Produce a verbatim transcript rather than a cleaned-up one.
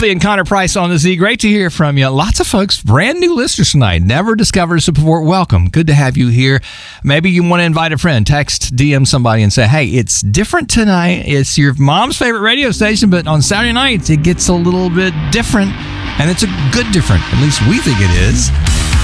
Colby and Connor Price on the Z. Great to hear from you. Lots of folks, brand new listeners tonight. Never discovered us before. Welcome. Good to have you here. Maybe you want to invite a friend. Text, D M somebody and say, hey, it's different tonight. It's your mom's favorite radio station, but on Saturday nights, it gets a little bit different. And it's a good different. At least we think it is.